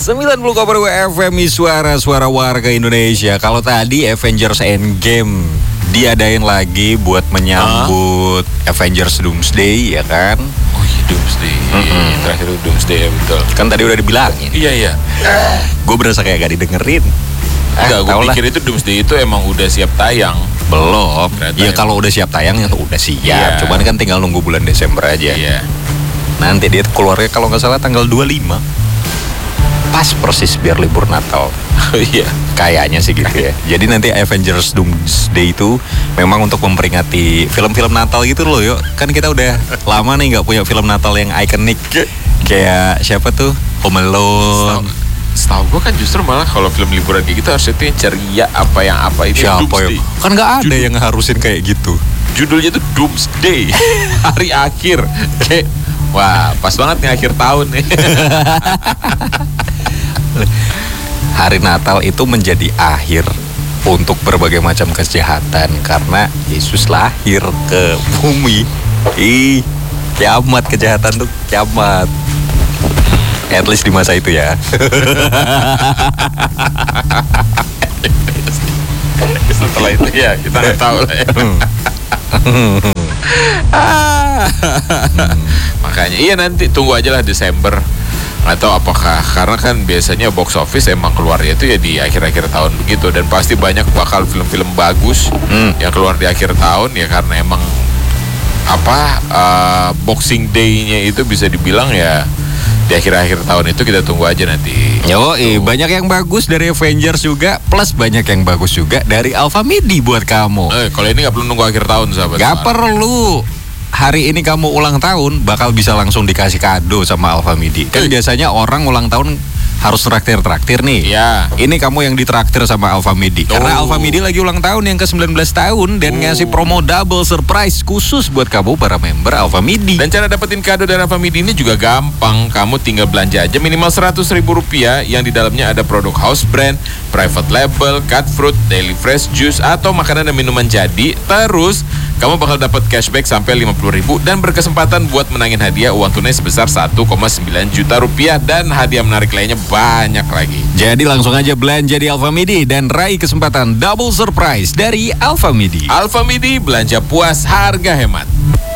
90,2 FM suara warga Indonesia. Kalau tadi Avengers Endgame diadain lagi buat menyambut Avengers Doomsday, ya kan? Oh iya, Doomsday. Terakhir Doomsday, ya betul. Kan tadi udah dibilangin. Iya. Gue berasa kayak gak didengerin. Enggak, gue pikir itu Doomsday itu emang udah siap tayang. Belum. Ya kalau udah siap tayang ya udah siap. Iya. Cuman kan tinggal nunggu bulan Desember aja. Iya. Nanti dia keluarnya kalau nggak salah tanggal 25. Pas persis biar libur Natal. Iya. Kayaknya sih gitu ya. Jadi nanti Avengers Doomsday itu memang untuk memperingati film-film Natal gitu loh, yuk. Kan kita udah lama nih nggak punya film Natal yang ikonik. Kayak siapa tuh? Home Alone. Setahu gue kan justru malah kalau film liburan kayak gitu harusnya itu yang ceria apa itu siapa Doomsday. Ya? Kan nggak ada yang harusin kayak gitu. Judulnya tuh Doomsday. Hari akhir. Kayak wah, pas banget nih akhir tahun nih. Hari Natal itu menjadi akhir untuk berbagai macam kejahatan karena Yesus lahir ke bumi. Kiamat, kejahatan tuh kiamat. At least di masa itu ya. Setelah itu ya kita nggak tahu lah ya. Makanya iya, nanti tunggu aja lah Desember. Nggak tahu apakah karena kan biasanya box office emang keluarnya itu ya di akhir-akhir tahun begitu, dan pasti banyak bakal film-film bagus yang keluar di akhir tahun ya, karena emang Boxing Day-nya itu bisa dibilang ya di akhir-akhir tahun itu. Kita tunggu aja nanti. Banyak yang bagus dari Avengers juga, plus banyak yang bagus juga dari Alpha Midi buat kamu. Kalau ini nggak perlu nunggu akhir tahun, sahabat. Gak perlu. Hari ini kamu ulang tahun bakal bisa langsung dikasih kado sama Alpha Midi. Kan biasanya orang ulang tahun harus traktir nih. Iya. Ini kamu yang ditraktir sama Alpha Midi. Karena Alpha Midi lagi ulang tahun yang ke-19 tahun dan ngasih promo double surprise khusus buat kamu para member Alpha Midi. Dan cara dapetin kado dari Alpha Midi ini juga gampang. Kamu tinggal belanja aja minimal Rp100.000 yang di dalamnya ada produk house brand, private label, cut fruit, daily fresh juice atau makanan dan minuman jadi. Terus kamu bakal dapat cashback sampai Rp50.000 dan berkesempatan buat menangin hadiah uang tunai sebesar Rp1,9 juta dan hadiah menarik lainnya banyak lagi. Jadi langsung aja belanja di Alpha Midi dan raih kesempatan double surprise dari Alpha Midi. Alpha Midi, belanja puas, harga hemat.